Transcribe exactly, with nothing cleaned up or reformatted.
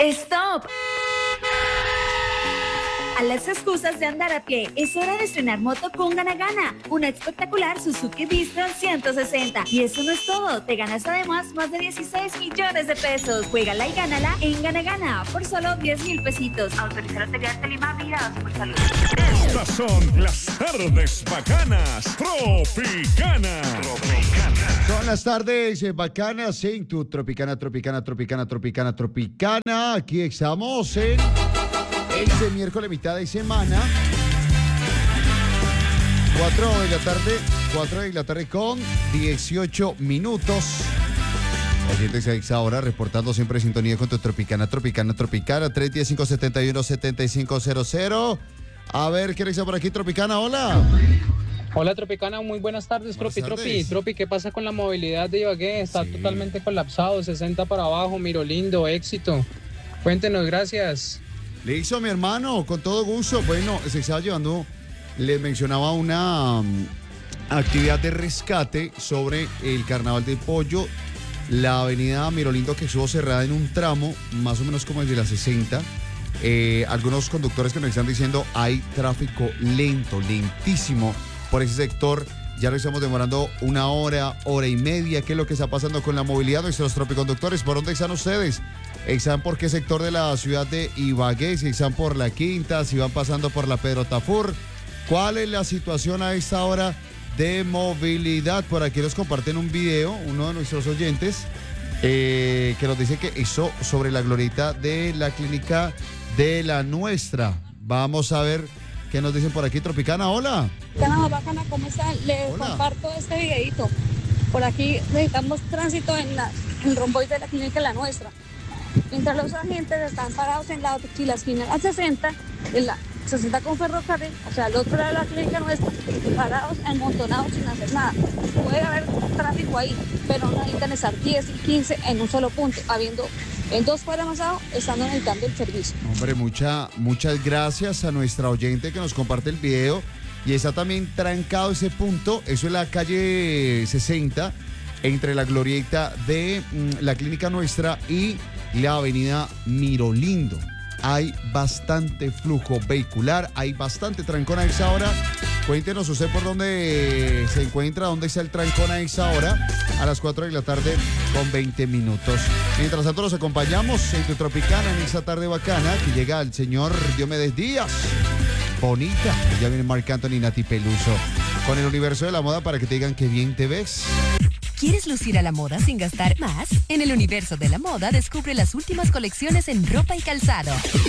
¡Stop! A las excusas de andar a pie, es hora de estrenar moto con Gana Gana, una espectacular Suzuki Bistron ciento sesenta. Y eso no es todo, te ganas además más de dieciséis millones de pesos. Juégala y gánala en Gana Gana por solo diez mil pesitos. Autoriza Lotería de Tolima, Vigilado Supersalud. Estas son las tardes bacanas Tropicana. Tropicana. Son las tardes eh, bacanas en tu Tropicana, Tropicana, Tropicana, Tropicana, Tropicana. Aquí estamos en este miércoles, mitad de semana. cuatro de la tarde, cuatro de la tarde con dieciocho minutos. Oyentes a esa hora reportando siempre en sintonía con tu Tropicana, Tropicana, Tropicana. tres uno cinco, siete uno, siete cinco cero cero. A ver, ¿qué dice por aquí, Tropicana? Hola. Hola, Tropicana, muy buenas tardes. Buenas Tropi, tardes. Tropi, Tropi, ¿qué pasa con la movilidad de Ibagué? Está Sí. totalmente colapsado, sesenta para abajo, Miro Lindo, Éxito. Cuéntenos, gracias. Le hizo mi hermano, con todo gusto. Bueno, se estaba llevando, les mencionaba una um, actividad de rescate sobre el Carnaval del Pollo, la avenida Mirolindo que estuvo cerrada en un tramo, más o menos como el de la sesenta. Eh, algunos conductores que nos están diciendo hay tráfico lento, lentísimo por ese sector. Ya lo estamos demorando una hora, hora y media. ¿Qué es lo que está pasando con la movilidad? Nuestros tropiconductores, ¿por dónde están ustedes? ¿Están por qué sector de la ciudad de Ibagué? Si están por la Quinta, si van pasando por la Pedro Tafur. ¿Cuál es la situación a esta hora de movilidad? Por aquí nos comparten un video, uno de nuestros oyentes, eh, que nos dice que eso sobre la glorieta de la clínica de la nuestra. Vamos a ver qué nos dicen por aquí, Tropicana. Hola. Bacana, bacana, ¿cómo están? Les Hola. comparto este videito. Por aquí necesitamos tránsito en, la, en el romboide de la clínica La Nuestra. Mientras los agentes están parados en la, si la esquina a sesenta, en la sesenta con ferrocarril, o sea, al otro lado de la clínica nuestra, parados, amontonados sin hacer nada. Puede haber tráfico ahí, pero no necesitan estar diez y quince en un solo punto, habiendo en dos cuadras más abajo, estando necesitando el servicio. Hombre, mucha, muchas gracias a nuestra oyente que nos comparte el video. Y está también trancado ese punto, eso es la calle sesenta, entre la glorieta de mm, la clínica nuestra y la avenida Mirolindo. Hay bastante flujo vehicular, hay bastante trancón a esa hora. Cuéntenos usted por dónde se encuentra, dónde está el trancón a esa hora, a las cuatro de la tarde con veinte minutos. Mientras tanto los acompañamos en tu Tropicana en esta tarde bacana, que llega el señor Diomedes Díaz. Bonita, ya viene Marc Anthony, Nati Peluso, con el universo de la moda para que te digan que bien te ves. ¿Quieres lucir a la moda sin gastar más? En el universo de la moda descubre las últimas colecciones en ropa y calzado.